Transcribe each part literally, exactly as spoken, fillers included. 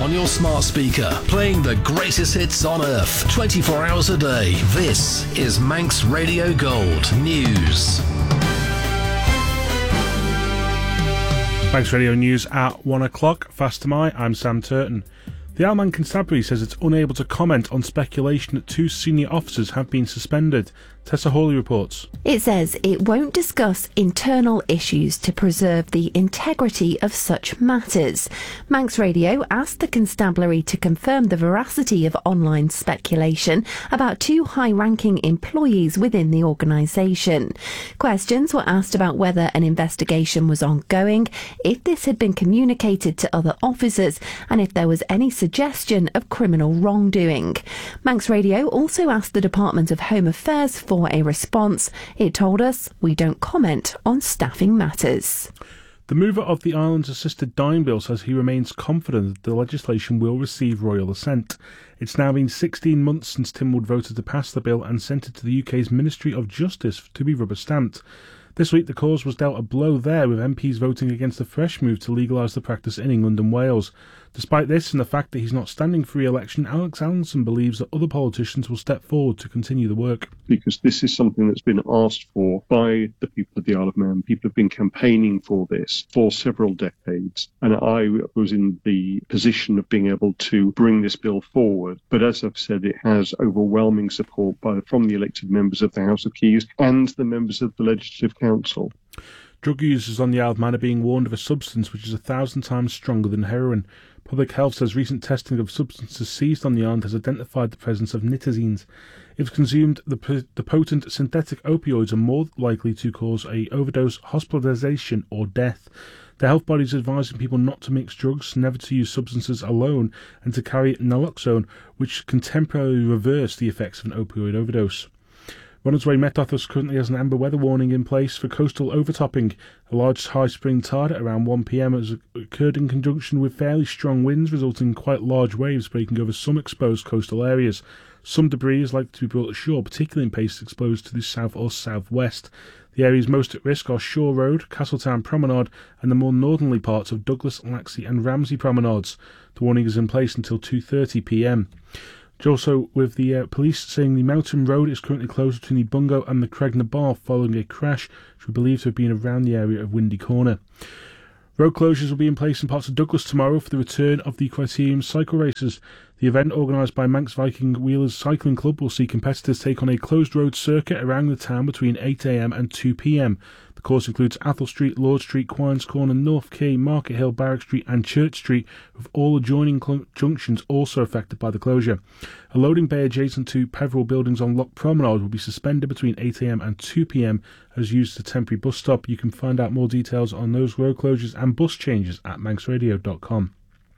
on your smart speaker, playing the greatest hits on earth, twenty-four hours a day. This is Manx Radio Gold News. Manx Radio News at one o'clock. Fast to my, I'm Sam Turton. The Isle of Man Constabulary says it's unable to comment on speculation that two senior officers have been suspended. Tessa Hawley reports. It says it won't discuss internal issues to preserve the integrity of such matters. Manx Radio asked the Constabulary to confirm the veracity of online speculation about two high-ranking employees within the organisation. Questions were asked about whether an investigation was ongoing, if this had been communicated to other officers, and if there was any suggestion of criminal wrongdoing. Manx Radio also asked the Department of Home Affairs for a response. It told us, we don't comment on staffing matters. The mover of the island's assisted dying bill says he remains confident that the legislation will receive royal assent. It's now been sixteen months since Tim Wood voted to pass the bill and sent it to the U K's Ministry of Justice to be rubber-stamped. This week the cause was dealt a blow there, with M Ps voting against a fresh move to legalise the practice in England and Wales. Despite this and the fact that he's not standing for re-election, Alex Allinson believes that other politicians will step forward to continue the work. Because this is something that's been asked for by the people of the Isle of Man. People have been campaigning for this for several decades, and I was in the position of being able to bring this bill forward. But as I've said, it has overwhelming support by, from the elected members of the House of Keys and the members of the Legislative Council. Drug users on the Isle of Man are being warned of a substance which is a thousand times stronger than heroin. Public Health says recent testing of substances seized on the island has identified the presence of nitazines. If consumed, the, the potent synthetic opioids are more likely to cause a overdose, hospitalisation or death. The health body is advising people not to mix drugs, never to use substances alone, and to carry naloxone, which can temporarily reverse the effects of an opioid overdose. Ronaldsway Met Office currently has an amber weather warning in place for coastal overtopping. A large high spring tide at around one p m has occurred in conjunction with fairly strong winds, resulting in quite large waves breaking over some exposed coastal areas. Some debris is likely to be brought ashore, particularly in places exposed to the south or southwest. The areas most at risk are Shore Road, Castletown Promenade, and the more northerly parts of Douglas, Laxey and Ramsey promenades. The warning is in place until two thirty p m. Also, with the uh, police saying the Mountain Road is currently closed between the Bungo and the Cregna Bar following a crash which we believe to have been around the area of Windy Corner. Road closures will be in place in parts of Douglas tomorrow for the return of the Criterium cycle races. The event, organised by Manx Viking Wheelers Cycling Club, will see competitors take on a closed road circuit around the town between eight a m and two p m. The course includes Athol Street, Lord Street, Quines Corner, North Quay, Market Hill, Barrack Street and Church Street, with all adjoining cl- junctions also affected by the closure. A loading bay adjacent to Peveril Buildings on Loch Promenade will be suspended between eight a m and two p m as used as a temporary bus stop. You can find out more details on those road closures and bus changes at manx radio dot com.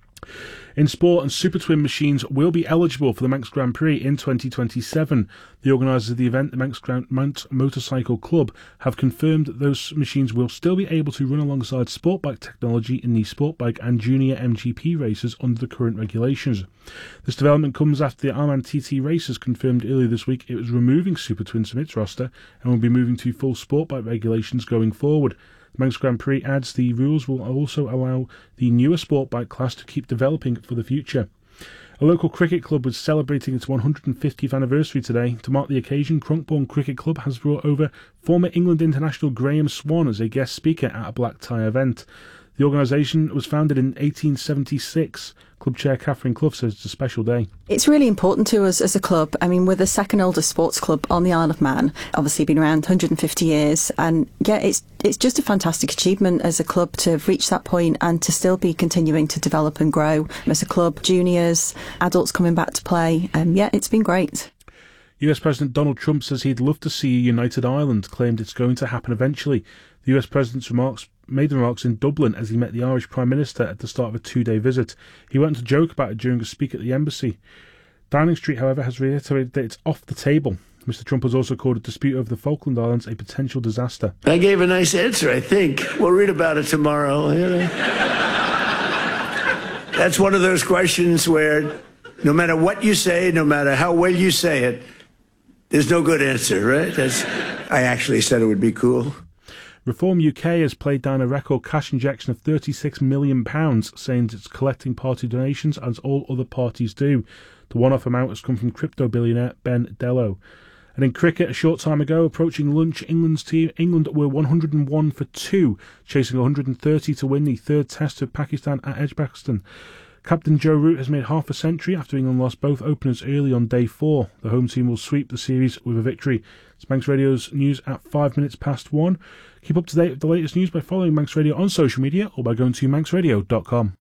In sport, and Super Twin machines will be eligible for the Manx Grand Prix in twenty twenty-seven. The organisers of the event, the Manx Grand Manx Motorcycle Club, have confirmed that those machines will still be able to run alongside sport bike technology in the sport bike and junior M G P races under the current regulations. This development comes after the Arman T T Racers confirmed earlier this week it was removing Super Twins from its roster and will be moving to full sport bike regulations going forward. The Manx Grand Prix adds the rules will also allow the newer sport bike class to keep developing for the future. A local cricket club was celebrating its one hundred fiftieth anniversary today. To mark the occasion, Crunkbourne Cricket Club has brought over former England international Graham Swan as a guest speaker at a black tie event. The organisation was founded in eighteen seventy-six. Club chair Catherine Clough says it's a special day. It's really important to us as a club. I mean, we're the second oldest sports club on the Isle of Man. Obviously been around one hundred fifty years, and yeah, it's it's just a fantastic achievement as a club to have reached that point and to still be continuing to develop and grow as a club. Juniors, adults coming back to play, and um, yeah, it's been great. U S President Donald Trump says he'd love to see a united Ireland, claimed it's going to happen eventually. The U S President's remarks made the remarks in Dublin as he met the Irish Prime Minister at the start of a two-day visit. He went to joke about it during a speak at the embassy. Downing Street, however, has reiterated that it's off the table. Mister Trump has also called a dispute over the Falkland Islands a potential disaster. I gave a nice answer, I think. We'll read about it tomorrow. You know? That's one of those questions where no matter what you say, no matter how well you say it, there's no good answer, right? That's, I actually said it would be cool. Reform U K has played down a record cash injection of thirty-six million pounds, saying it's collecting party donations as all other parties do. The one-off amount has come from crypto billionaire Ben Dello. And in cricket, a short time ago, approaching lunch, England's team, England were one hundred and one for two, chasing one hundred and thirty to win the third test of Pakistan at Edgbaston. Captain Joe Root has made half a century after England lost both openers early on day four. The home team will sweep the series with a victory. It's Manx Radio's news at five minutes past one. Keep up to date with the latest news by following Manx Radio on social media or by going to manx radio dot com.